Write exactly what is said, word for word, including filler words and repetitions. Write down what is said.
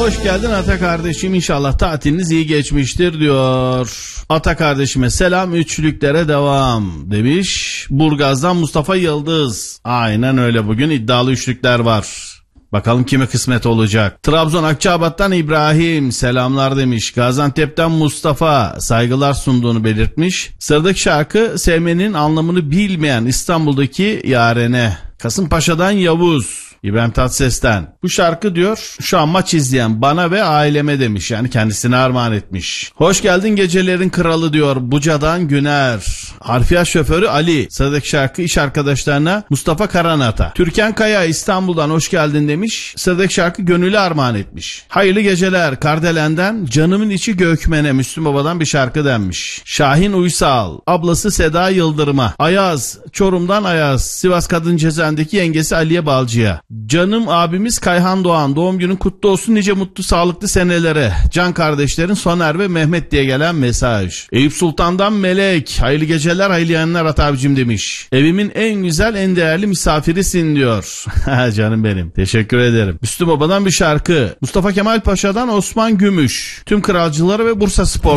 Hoş geldin Ata kardeşim, inşallah tatiliniz iyi geçmiştir diyor. Ata kardeşime selam, üçlüklere devam demiş. Burgaz'dan Mustafa Yıldız. Aynen öyle, bugün iddialı üçlükler var. Bakalım kime kısmet olacak. Trabzon Akçabat'tan İbrahim selamlar demiş. Gaziantep'ten Mustafa saygılar sunduğunu belirtmiş. Sıradaki şarkı sevmenin anlamını bilmeyen İstanbul'daki yarene. Kasımpaşa'dan Yavuz. İbrahim Tatlıses'ten. Bu şarkı diyor şu an maç izleyen bana ve aileme demiş, yani kendisine armağan etmiş. Hoş geldin gecelerin kralı diyor Buca'dan Güner. Harfiyat şoförü Ali. Sıradaki şarkı iş arkadaşlarına Mustafa Karanata. Türkan Kaya İstanbul'dan hoş geldin demiş. Sıradaki şarkı Gönül'e armağan etmiş. Hayırlı geceler Kardelen'den Canımın içi Gökmen'e Müslüm Baba'dan bir şarkı denmiş. Şahin Uysal. Ablası Seda Yıldırım'a. Ayaz Çorum'dan Ayaz. Sivas Kadın Cezaevindeki yengesi Aliye Balcı'ya. Canım abimiz Kayhan Doğan doğum günün kutlu olsun, nice mutlu sağlıklı senelere. Can kardeşlerin Soner ve Mehmet diye gelen mesaj. Eyüp Sultan'dan Melek. Hayırlı geceler hayırlı yayınlar At abicim demiş. Evimin en güzel en değerli misafirisin diyor. Canım benim, teşekkür ederim. Müslüm Baba'dan bir şarkı. Mustafa Kemal Paşa'dan Osman Gümüş. Tüm kralcıları ve Bursa Spor